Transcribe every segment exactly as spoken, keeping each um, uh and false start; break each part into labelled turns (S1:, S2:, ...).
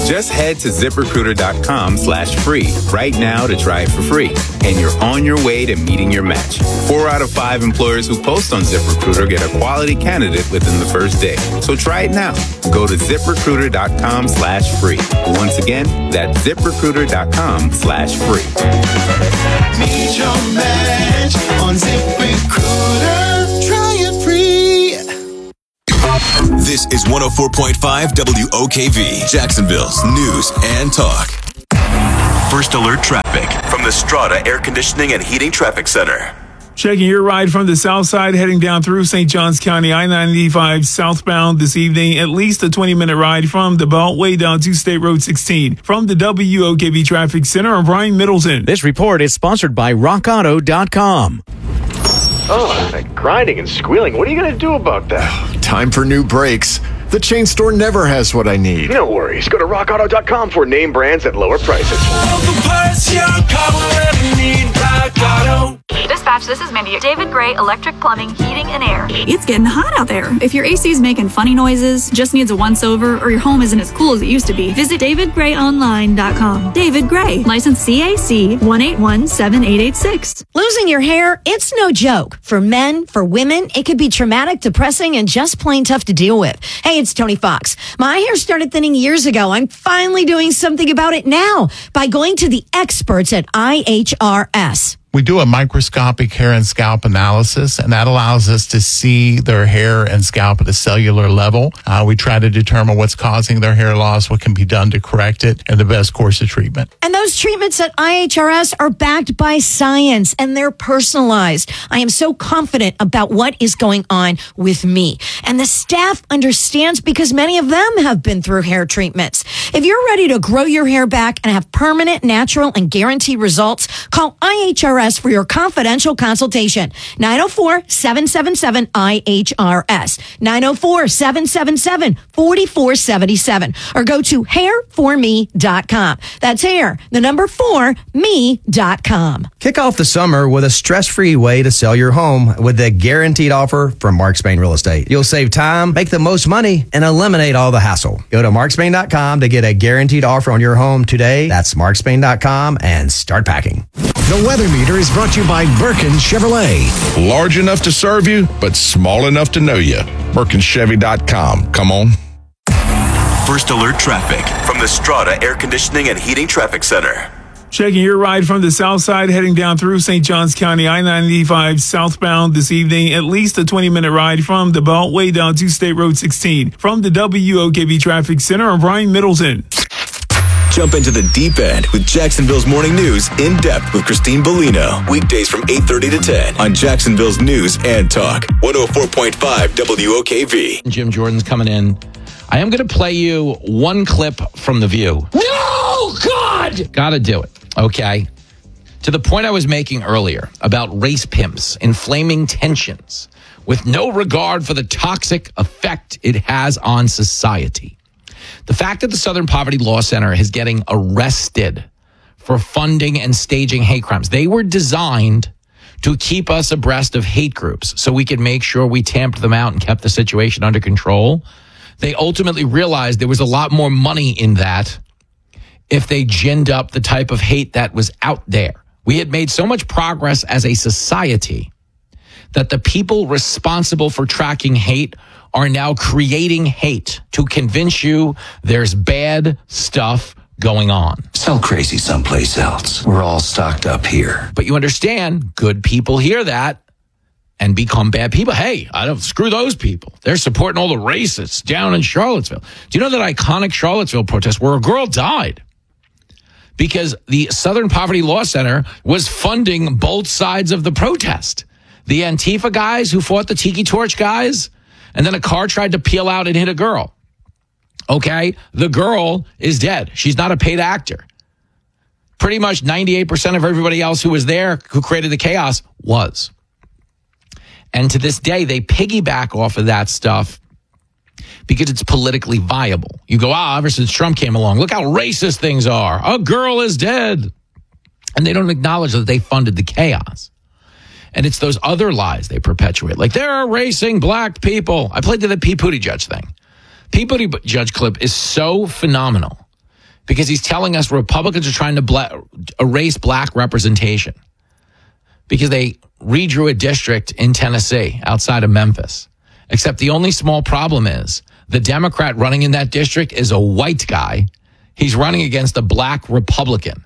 S1: Just head to ZipRecruiter.com slash free right now to try it for free. And you're on your way to meeting your match. Four out of five employers who post on ZipRecruiter get a quality candidate within the first day. So try it now. Go to ZipRecruiter.com slash free. Once again, that's ZipRecruiter.com slash free.
S2: Meet your match on ZipRecruiter. Try it free.
S3: This is one oh four point five W O K V, Jacksonville's news and talk. First alert traffic from the Strata Air Conditioning and Heating Traffic Center.
S4: Checking your ride from the south side, heading down through Saint Johns County, I ninety-five southbound this evening. At least a twenty-minute ride from the Beltway down to State Road sixteen. From the W O K V Traffic Center, I'm Brian Middleton.
S5: This report is sponsored by rock auto dot com.
S6: Oh, that grinding and squealing. What are you going to do about that?
S7: Time for new brakes. The chain store never has what I need.
S6: No worries. Go to rock auto dot com for name brands at lower prices.
S2: All the parts your car will ever need. Rock Auto.
S8: Dispatch, this is Mindy. David Gray, Electric Plumbing, Heating, and Air.
S9: It's getting hot out there. If your A C is making funny noises, just needs a once-over, or your home isn't as cool as it used to be, visit david gray online dot com. David Gray, license C A C one eight one seven eight eight six.
S10: Losing your hair, it's no joke. For men, for women, it could be traumatic, depressing, and just plain tough to deal with. Hey, it's Tony Fox. My hair started thinning years ago. I'm finally doing something about it now by going to the experts at I H R S.
S11: We do a microscopic hair and scalp analysis, and that allows us to see their hair and scalp at a cellular level. Uh, we try to determine what's causing their hair loss, what can be done to correct it, and the best course of treatment.
S10: And those treatments at I H R S are backed by science, and they're personalized. I am so confident about what is going on with me. And the staff understands because many of them have been through hair treatments. If you're ready to grow your hair back and have permanent, natural, and guaranteed results, call I H R S for your confidential consultation. nine oh four, seven seven seven, I H R S. nine oh four, seven seven seven, four four seven seven. Or go to hair for me dot com. That's hair, the number four, me dot com.
S12: Kick off the summer with a stress-free way to sell your home with the guaranteed offer from Mark Spain Real Estate. You'll save time, make the most money, and eliminate all the hassle. Go to mark spain dot com to get a guaranteed offer on your home today. That's mark spain dot com and start packing.
S13: The Weather Meter is brought to you by Birkin Chevrolet.
S14: Large enough to serve you, but small enough to know you. Birkin Chevy dot com. Come on.
S3: First alert traffic from the Strata Air Conditioning and Heating Traffic Center.
S4: Checking your ride from the south side, heading down through Saint Johns County, I ninety-five southbound this evening. At least a twenty-minute ride from the Beltway down to State Road sixteen. From the W O K V Traffic Center, I'm Brian Middleton.
S3: Jump into the deep end with Jacksonville's Morning News in depth with Christine Bellino. Weekdays from eight thirty to ten on Jacksonville's News and Talk. one oh four point five W O K V.
S15: Jim Jordan's coming in. I am going to play you one clip from The View.
S2: No, God!
S15: Gotta do it, okay? To the point I was making earlier about race pimps, inflaming tensions, with no regard for the toxic effect it has on society. The fact that the Southern Poverty Law Center is getting arrested for funding and staging hate crimes. They were designed to keep us abreast of hate groups so we could make sure we tamped them out and kept the situation under control. They ultimately realized there was a lot more money in that if they ginned up the type of hate that was out there. We had made so much progress as a society that the people responsible for tracking hate are now creating hate to convince you there's bad stuff going on.
S16: Sell crazy someplace else. We're all stocked up here.
S15: But you understand, good people hear that and become bad people. Hey, I don't screw those people. They're supporting all the racists down in Charlottesville. Do you know that iconic Charlottesville protest where a girl died because the Southern Poverty Law Center was funding both sides of the protest? The Antifa guys who fought the Tiki Torch guys, and then a car tried to peel out and hit a girl. Okay, the girl is dead. She's not a paid actor. Pretty much ninety-eight percent of everybody else who was there, who created the chaos, was. And to this day, they piggyback off of that stuff because it's politically viable. You go, ah, ever since Trump came along, look how racist things are. A girl is dead. And they don't acknowledge that they funded the chaos. And it's those other lies they perpetuate. Like, they're erasing black people. I played the Pete Buttigieg thing. Pete Buttigieg clip is so phenomenal because he's telling us Republicans are trying to bla- erase black representation because they redrew a district in Tennessee outside of Memphis. Except the only small problem is the Democrat running in that district is a white guy. He's running against a black Republican.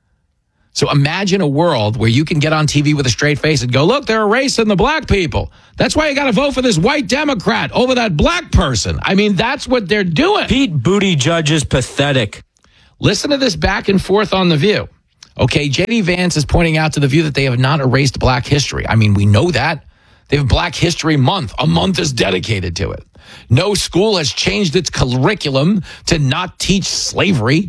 S15: So imagine a world where you can get on T V with a straight face and go, look, they're erasing the black people. That's why you got to vote for this white Democrat over that black person. I mean, that's what they're doing.
S17: Pete Buttigieg is pathetic.
S15: Listen to this back and forth on The View. Okay, J D Vance is pointing out to The View that they have not erased black history. I mean, we know that. They have Black History Month. A month is dedicated to it. No school has changed its curriculum to not teach slavery.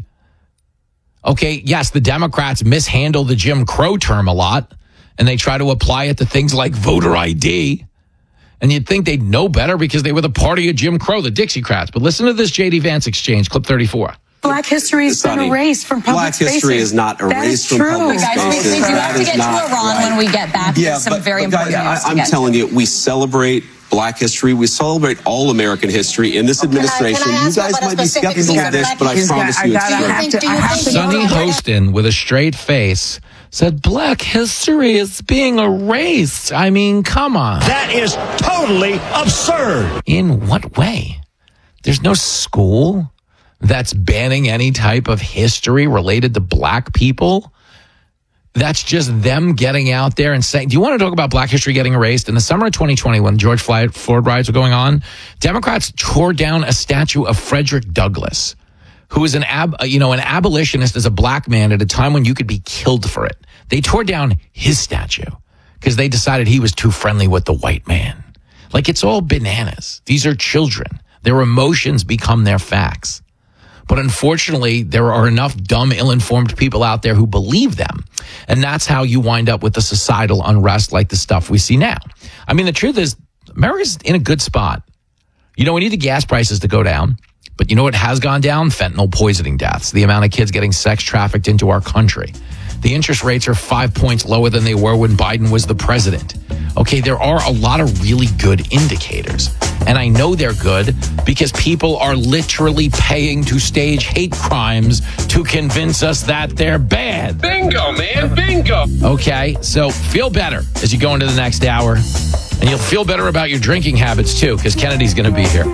S15: Okay, yes, the Democrats mishandle the Jim Crow term a lot, and they try to apply it to things like voter I D. And you'd think they'd know better because they were the party of Jim Crow, the Dixiecrats. But listen to this J D Vance exchange, clip thirty-four.
S18: Black history has been erased from public
S19: Black
S18: spaces.
S19: history is not erased
S18: that is
S19: from
S18: true.
S19: public
S18: Guys,
S19: spaces.
S18: we, we do
S19: That
S18: have to
S19: is
S18: get
S19: not
S18: to Iran
S19: right.
S18: when we get back.
S19: Yeah,
S18: There's some
S19: but,
S18: very
S19: but
S18: important
S19: guys,
S18: news
S19: I,
S18: to
S19: I'm
S18: get
S19: telling
S18: to.
S19: you, we celebrate Black history. We celebrate all American history. In this
S18: Okay,
S19: administration,
S18: can I
S19: you
S18: ask you
S19: guys
S18: about a
S19: might be
S18: specific
S19: skeptical
S18: piece
S19: of
S18: of
S19: this,
S18: Black
S19: but I
S18: history?
S19: promise
S18: I
S19: you it's
S18: gotta
S19: true.
S18: have to- I have to-
S15: Sonny Hostin, with a straight face, said black history is being erased. I mean, come on.
S13: That is totally absurd.
S15: In what way? There's no school that's banning any type of history related to black people. That's just them getting out there and saying, do you want to talk about black history getting erased? In the summer of twenty twenty, when George Floyd riots were going on, Democrats tore down a statue of Frederick Douglass, who was an ab, you know, an abolitionist as a black man at a time when you could be killed for it. They tore down his statue because they decided he was too friendly with the white man. Like, it's all bananas. These are children. Their emotions become their facts. But unfortunately, there are enough dumb, ill-informed people out there who believe them. And that's how you wind up with the societal unrest like the stuff we see now. I mean, the truth is, America's in a good spot. You know, we need the gas prices to go down. But you know what has gone down? Fentanyl poisoning deaths. The amount of kids getting sex trafficked into our country. The interest rates are five points lower than they were when Biden was the president. Okay, there are a lot of really good indicators. And I know they're good because people are literally paying to stage hate crimes to convince us that they're bad.
S2: Bingo, man, bingo.
S15: Okay, so feel better as you go into the next hour. And you'll feel better about your drinking habits too, because Kennedy's going to be here.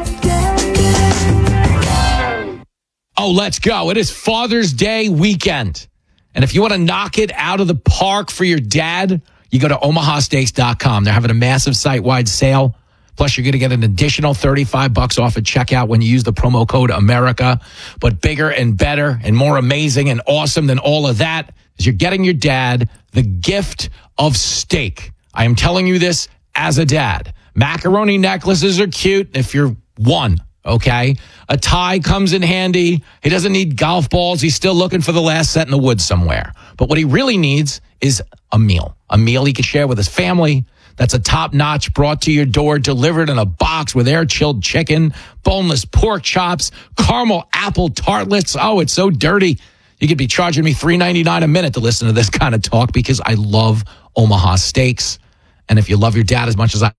S15: Oh, let's go. It is Father's Day weekend. And if you want to knock it out of the park for your dad, you go to omaha steaks dot com. They're having a massive site-wide sale. Plus, you're going to get an additional thirty-five bucks off at checkout when you use the promo code America. But bigger and better and more amazing and awesome than all of that is you're getting your dad the gift of steak. I am telling you this as a dad. Macaroni necklaces are cute if you're one. Okay, a tie comes in handy. He doesn't need golf balls. He's still looking for the last set in the woods somewhere. But what he really needs is a meal, a meal he can share with his family. That's a top-notch, brought to your door, delivered in a box with air-chilled chicken, boneless pork chops, caramel apple tartlets. Oh, it's so dirty. You could be charging me three ninety-nine a minute to listen to this kind of talk because I love Omaha Steaks. And if you love your dad as much as I...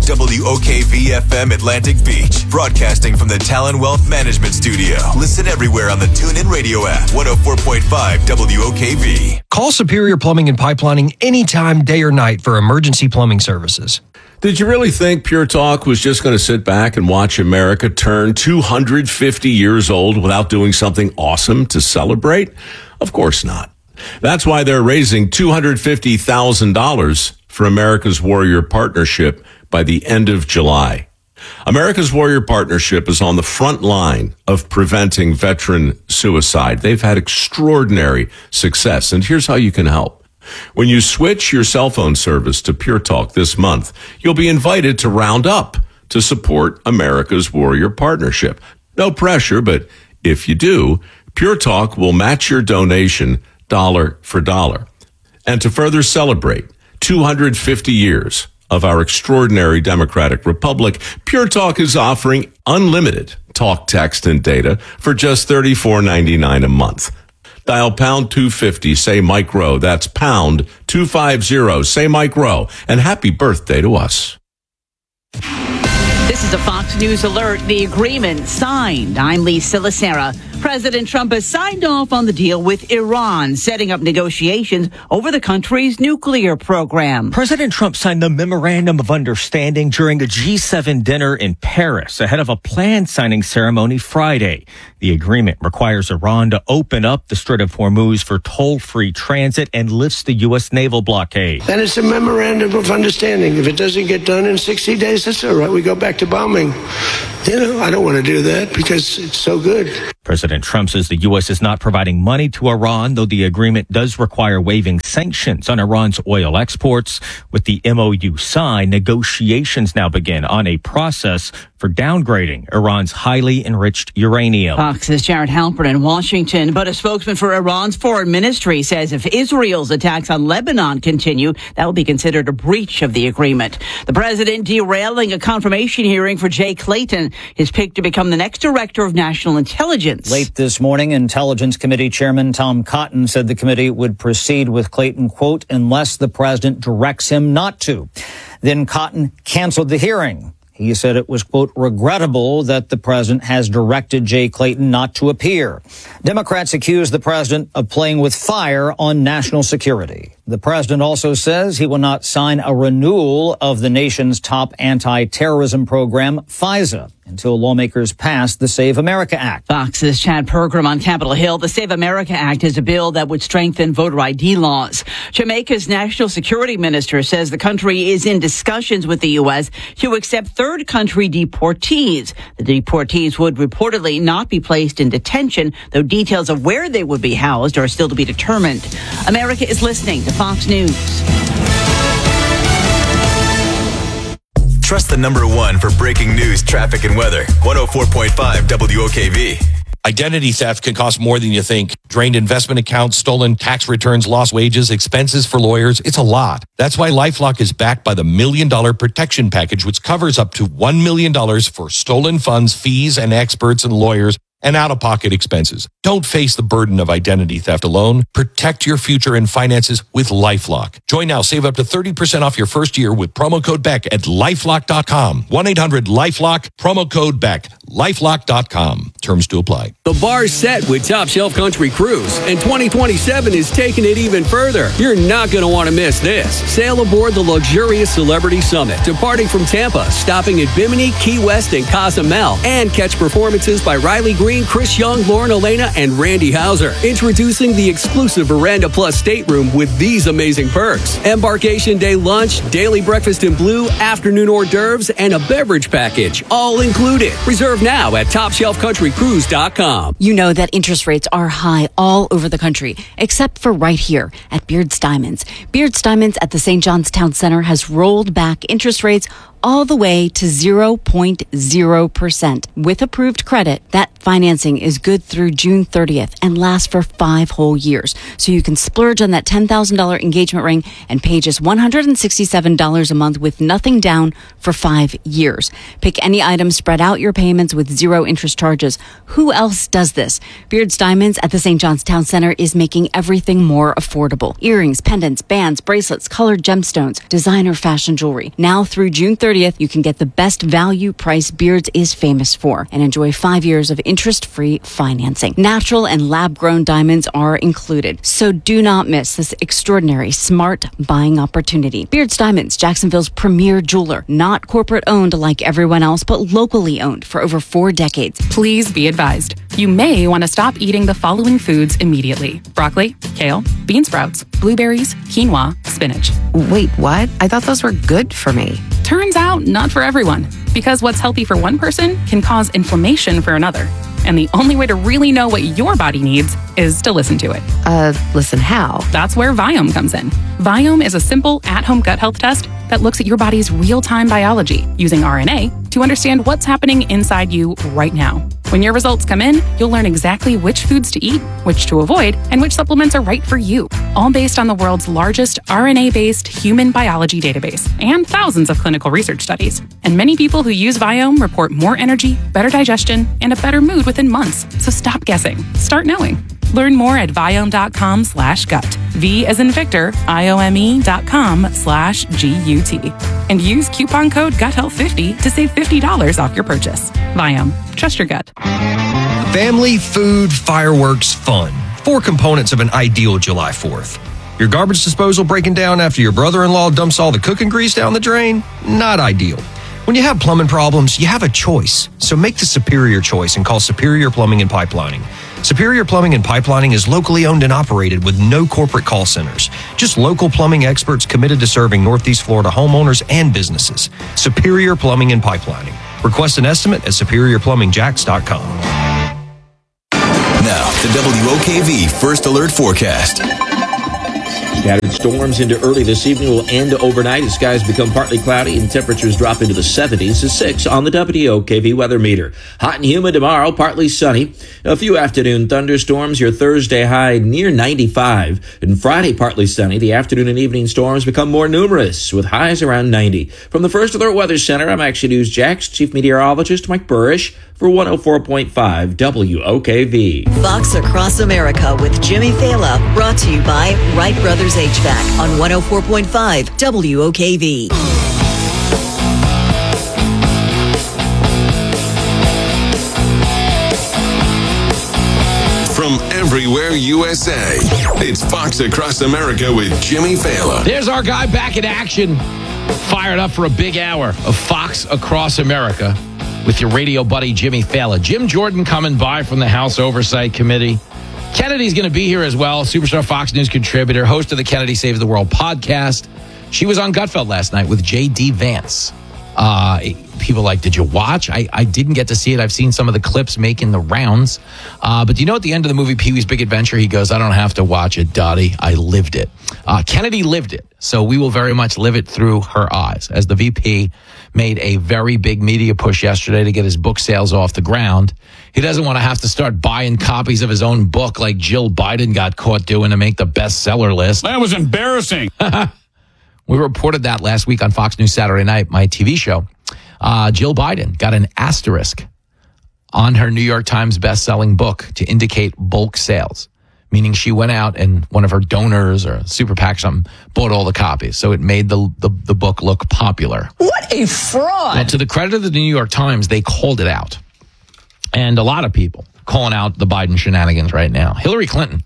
S3: W O K V F M Atlantic Beach, broadcasting from the Talon Wealth Management Studio. Listen everywhere on the TuneIn Radio app. one oh four point five W O K V.
S20: Call Superior Plumbing and Pipelining anytime, day or night, for emergency plumbing services.
S21: Did you really think Pure Talk was just going to sit back and watch America turn two hundred fifty years old without doing something awesome to celebrate? Of course not. That's why they're raising two hundred fifty thousand dollars for America's Warrior Partnership by the end of July. America's Warrior Partnership is on the front line of preventing veteran suicide. They've had extraordinary success, and here's how you can help. When you switch your cell phone service to Pure Talk this month, you'll be invited to round up to support America's Warrior Partnership. No pressure, but if you do, Pure Talk will match your donation dollar for dollar. And to further celebrate two hundred fifty years of our extraordinary democratic republic, Pure Talk is offering unlimited talk, text, and data for just thirty-four ninety-nine a month. Dial pound two fifty, say Mike Rowe. That's pound two fifty, say Mike Rowe. And happy birthday to us.
S1: This is a Fox News alert. The agreement signed. I'm Lee Silasera. President Trump has signed off on the deal with Iran, setting up negotiations over the country's nuclear program.
S22: President Trump signed the Memorandum of Understanding during a G seven dinner in Paris ahead of a planned signing ceremony Friday. The agreement requires Iran to open up the Strait of Hormuz for toll-free transit and lifts the U S naval blockade.
S23: Then it's a Memorandum of Understanding. If it doesn't get done in sixty days, that's all right. We go back to bombing. You know, I don't want to do that because it's so good.
S22: President Trump says the U S is not providing money to Iran, though the agreement does require waiving sanctions on Iran's oil exports. With the M O U signed, negotiations now begin on a process for downgrading Iran's highly enriched uranium.
S1: Fox's Jared Halpern in Washington, but a spokesman for Iran's foreign ministry says if Israel's attacks on Lebanon continue, that will be considered a breach of the agreement. The president derailing a confirmation hearing for Jay Clayton, his pick to become the next director of national intelligence.
S24: Late this morning, Intelligence Committee Chairman Tom Cotton said the committee would proceed with Clayton, quote, unless the president directs him not to. Then Cotton canceled the hearing. He said it was, quote, regrettable that the president has directed Jay Clayton not to appear. Democrats accuse the president of playing with fire on national security. The president also says he will not sign a renewal of the nation's top anti-terrorism program, FISA, until lawmakers pass the Save America Act.
S1: Fox's Chad Pergram on Capitol Hill. The Save America Act is a bill that would strengthen voter I D laws. Jamaica's national security minister says the country is in discussions with the U S to accept third country deportees. The deportees would reportedly not be placed in detention, though details of where they would be housed are still to be determined. America is listening to Fox News.
S3: Trust the number one for breaking news, traffic, and weather. one oh four point five W O K V.
S25: Identity theft can cost more than you think. Drained investment accounts, stolen tax returns, lost wages, expenses for lawyers. It's a lot. That's why LifeLock is backed by the Million Dollar Protection Package, which covers up to one million dollars for stolen funds, fees, and experts and lawyers, and out-of-pocket expenses. Don't face the burden of identity theft alone. Protect your future and finances with LifeLock. Join now. Save up to thirty percent off your first year with promo code Beck at lifelock dot com. one eight hundred lifelock, promo code Beck. lifelock dot com. Terms to apply.
S26: The bar's set with Top Shelf Country Cruise, and twenty twenty-seven is taking it even further. You're not going to want to miss this. Sail aboard the luxurious Celebrity Summit, departing from Tampa, stopping at Bimini, Key West, and Cozumel, and catch performances by Riley Green, Chris Young, Lauren Elena, and Randy Hauser. Introducing the exclusive Veranda Plus stateroom with these amazing perks. Embarkation day lunch, daily breakfast in blue, afternoon hors d'oeuvres, and a beverage package, all included. Reserve now at top shelf country cruise dot com.
S27: You know that interest rates are high all over the country, except for right here at Beards Diamonds. Beards Diamonds at the Saint John's Town Center has rolled back interest rates all the way to zero point zero percent. With approved credit, that financing is good through June thirtieth and lasts for five whole years. So you can splurge on that ten thousand dollars engagement ring and pay just one hundred sixty-seven dollars a month with nothing down for five years. Pick any item, spread out your payments with zero interest charges. Who else does this? Beards Diamonds at the Saint John's Town Center is making everything more affordable. Earrings, pendants, bands, bracelets, colored gemstones, designer fashion jewelry. Now through June thirtieth, you can get the best value price Beards is famous for and enjoy five years of interest-free financing. Natural and lab-grown diamonds are included. So do not miss this extraordinary smart buying opportunity. Beards Diamonds, Jacksonville's premier jeweler. Not corporate owned like everyone else, but locally owned for over four decades.
S28: Please be advised. You may want to stop eating the following foods immediately. Broccoli, kale, bean sprouts, blueberries, quinoa, spinach.
S29: Wait, what? I thought those were good for me.
S28: Turns out, not for everyone. Because what's healthy for one person can cause inflammation for another. And the only way to really know what your body needs is to listen to it.
S29: Uh, listen how?
S28: That's where Viome comes in. Viome is a simple at-home gut health test that looks at your body's real-time biology using R N A to understand what's happening inside you right now. When your results come in, you'll learn exactly which foods to eat, which to avoid, and which supplements are right for you. All based on the world's largest R N A-based human biology database and thousands of clinical research studies. And many people who use Viome report more energy, better digestion, and a better mood within months. So stop guessing. Start knowing. Learn more at viome dot com slash gut. V as in Victor, I-O-M-E dot com slash G-U-T. And use coupon code gut health fifty to save fifty dollars off your purchase. Viome. Trust your gut.
S20: Family, food, fireworks, fun. Four components of an ideal July fourth. Your garbage disposal breaking down after your brother-in-law dumps all the cooking grease down the drain? Not ideal. When you have plumbing problems, you have a choice. So make the superior choice and call Superior Plumbing and Pipelining. Superior Plumbing and Pipelining is locally owned and operated with no corporate call centers. Just local plumbing experts committed to serving Northeast Florida homeowners and businesses. Superior Plumbing and Pipelining. Request an estimate at superior plumbing jacks dot com.
S3: Now, the W O K V First Alert Forecast.
S5: Scattered storms into early this evening will end overnight as skies become partly cloudy and temperatures drop into the seventies to six on the W O K V weather meter. Hot and humid tomorrow, partly sunny. A few afternoon thunderstorms, your Thursday high near ninety-five. And Friday, partly sunny. The afternoon and evening storms become more numerous with highs around ninety. From the First Alert Weather Center, I'm Action News Jax Chief Meteorologist Mike Burrish for one oh four point five W O K V.
S6: Fox Across America with Jimmy Fala, brought to you by Wright Brothers H V A C on one oh four point five W O K V.
S3: From everywhere U S A, it's Fox Across America with Jimmy Fala.
S15: There's our guy back in action, fired up for a big hour of Fox Across America with your radio buddy Jimmy Fala. Jim Jordan coming by from the House Oversight Committee. Kennedy's going to be here as well, superstar Fox News contributor, host of the Kennedy Saves the World podcast. She was on Gutfeld last night with J D. Vance. Uh, people like, did you watch? I, I didn't get to see it. I've seen some of the clips making the rounds. Uh, but do you know at the end of the movie Pee-wee's Big Adventure, he goes, I don't have to watch it, Dottie. I lived it. Uh, Kennedy lived it. So we will very much live it through her eyes. As the V P made a very big media push yesterday to get his book sales off the ground, he doesn't want to have to start buying copies of his own book like Jill Biden got caught doing to make the bestseller list.
S7: That was embarrassing.
S15: We reported that last week on Fox News Saturday Night, my T V show. Uh, Jill Biden got an asterisk on her New York Times best-selling book to indicate bulk sales, meaning she went out and one of her donors or super PAC something bought all the copies. So it made the, the, the book look popular.
S6: What a fraud.
S15: Now, to the credit of the New York Times, they called it out. And a lot of people calling out the Biden shenanigans right now. Hillary Clinton.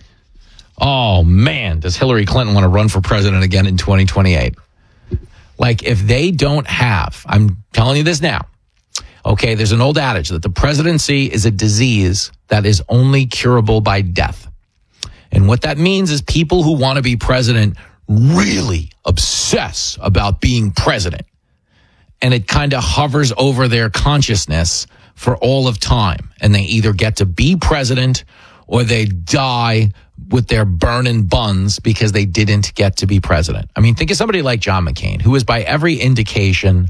S15: Oh, man, does Hillary Clinton want to run for president again in twenty twenty-eight? Like, if they don't have, I'm telling you this now, okay, there's an old adage that the presidency is a disease that is only curable by death. And what that means is people who want to be president really obsess about being president. And it kind of hovers over their consciousness for all of time. And they either get to be president or they die with their burning buns because they didn't get to be president. I mean, think of somebody like John McCain, who is by every indication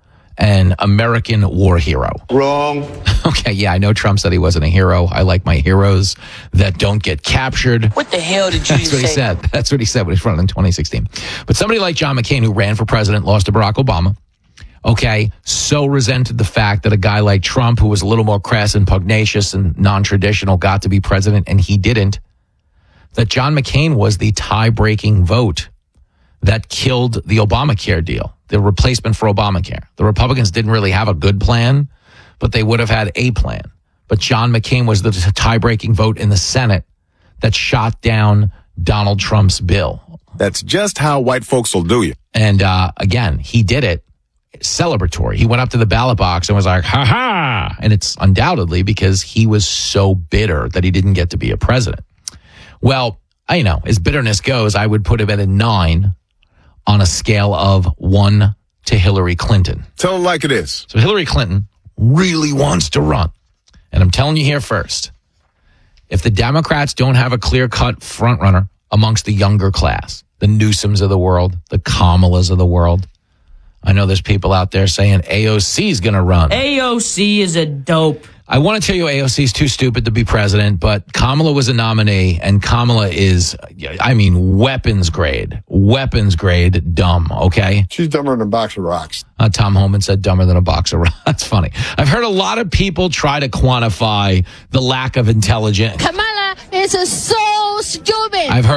S15: an American war hero.
S8: Wrong.
S15: Okay, yeah, I know Trump said he wasn't a hero. I like my heroes that don't get captured.
S6: What the hell did you
S15: That's
S6: say?
S15: what he said. That's what he said when he was running in twenty sixteen. But somebody like John McCain, who ran for president, lost to Barack Obama, okay, so resented the fact that a guy like Trump, who was a little more crass and pugnacious and non-traditional, got to be president, and he didn't, that John McCain was the tie-breaking vote that killed the Obamacare deal, the replacement for Obamacare. The Republicans didn't really have a good plan, but they would have had a plan. But John McCain was the tie-breaking vote in the Senate that shot down Donald Trump's bill.
S8: That's just how white folks will do you.
S15: And uh, again, he did it celebratory. He went up to the ballot box and was like, ha ha. And it's undoubtedly because he was so bitter that he didn't get to be a president. Well, you know, as bitterness goes, I would put him at a nine on a scale of one to Hillary Clinton.
S8: Tell it like it is.
S15: So Hillary Clinton really wants to run. And I'm telling you here first, if the Democrats don't have a clear-cut frontrunner amongst the younger class, the Newsoms of the world, the Kamalas of the world, I know there's people out there saying A O C is going to run.
S6: A O C is a dope.
S15: I want to tell you A O C is too stupid to be president, but Kamala was a nominee, and Kamala is, I mean, weapons grade, weapons grade dumb, okay?
S8: She's dumber than a box of rocks.
S15: Uh, Tom Homan said dumber than a box of rocks. That's funny. I've heard a lot of people try to quantify the lack of intelligence.
S6: Kamala is so stupid.
S15: I've heard it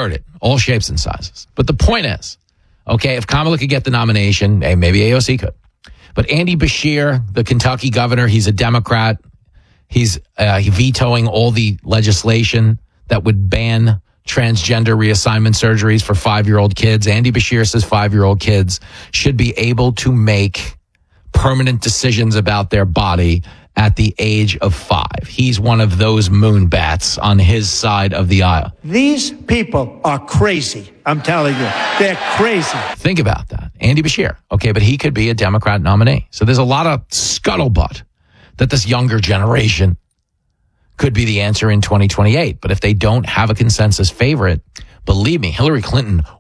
S15: all shapes and sizes. But the point is, okay, if Kamala could get the nomination, hey, maybe A O C could. But Andy Beshear, the Kentucky governor, he's a Democrat. He's uh, vetoing all the legislation that would ban transgender reassignment surgeries for five-year-old kids. Andy Beshear says five-year-old kids should be able to make permanent decisions about their body at the age of five. He's one of those moonbats on his side of the aisle.
S4: These people are crazy. I'm telling you, they're crazy.
S15: Think about that. Andy Beshear. Okay, but he could be a Democrat nominee. So there's a lot of scuttlebutt that this younger generation could be the answer in twenty twenty-eight. But if they don't have a consensus favorite, believe me, Hillary Clinton